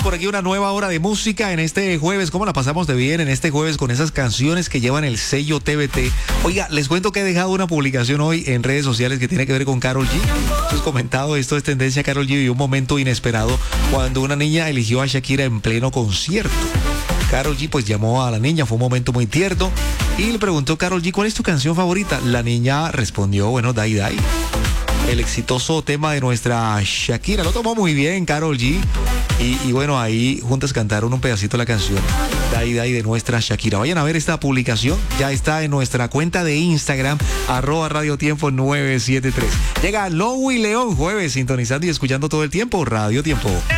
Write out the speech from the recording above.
por aquí una nueva hora de música en este jueves. ¿Cómo la pasamos de bien en este jueves con esas canciones que llevan el sello TBT? Oiga, les cuento que he dejado una publicación hoy en redes sociales que tiene que ver con Karol G. Les he comentado, esto es tendencia. Karol G vivió un momento inesperado cuando una niña eligió a Shakira en pleno concierto. Karol G pues llamó a la niña, fue un momento muy tierno y le preguntó Karol G, ¿cuál es tu canción favorita? La niña respondió, bueno, Dai Dai, el exitoso tema de nuestra Shakira. Lo tomó muy bien Karol G y bueno, ahí juntas cantaron un pedacito de la canción Dai Dai de nuestra Shakira. Vayan a ver esta publicación, ya está en nuestra cuenta de Instagram @radiotiempo 973. Llega Lowy León, jueves, sintonizando y escuchando todo el tiempo Radio Tiempo.